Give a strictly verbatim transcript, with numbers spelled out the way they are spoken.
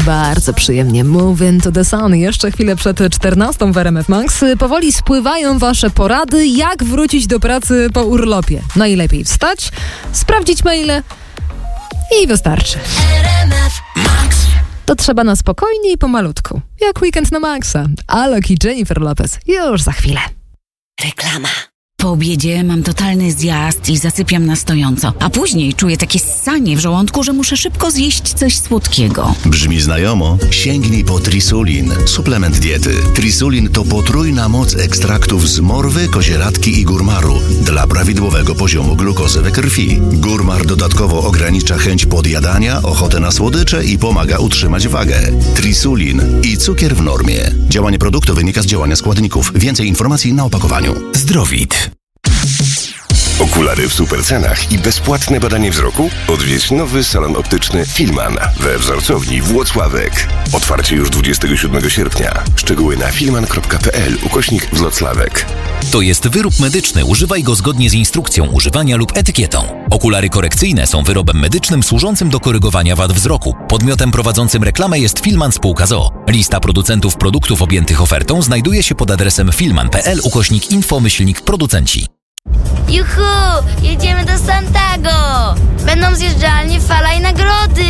Bardzo przyjemnie. Moving to the sun. Jeszcze chwilę przed czternastą w R M F Max. Powoli spływają wasze porady, jak wrócić do pracy po urlopie. Najlepiej wstać, sprawdzić maile i wystarczy. R M F Max. To trzeba na spokojnie i pomalutku. Jak weekend na maksa. Alok i Jennifer Lopez. Już za chwilę. Reklama. Po obiedzie mam totalny zjazd i zasypiam na stojąco, a później czuję takie ssanie w żołądku, że muszę szybko zjeść coś słodkiego. Brzmi znajomo? Sięgnij po Trisulin, suplement diety. Trisulin to potrójna moc ekstraktów z morwy, kozieradki i górmaru dla prawidłowego poziomu glukozy we krwi. Górmar dodatkowo ogranicza chęć podjadania, ochotę na słodycze i pomaga utrzymać wagę. Trisulin i cukier w normie. Działanie produktu wynika z działania składników. Więcej informacji na opakowaniu. Zdrowit. Okulary w supercenach i bezpłatne badanie wzroku? Odwiedź nowy salon optyczny Filman we wzorcowni Włocławek. Otwarcie już dwudziestego siódmego sierpnia. Szczegóły na filman kropka p l ukośnik Włocławek. To jest wyrób medyczny. Używaj go zgodnie z instrukcją używania lub etykietą. Okulary korekcyjne są wyrobem medycznym służącym do korygowania wad wzroku. Podmiotem prowadzącym reklamę jest Filman Spółka z o o. Lista producentów produktów objętych ofertą znajduje się pod adresem filman kropka p l ukośnik info myślnik producenci. Juhu! Jedziemy do Santago! Będą zjeżdżalnie, fala i nagrody!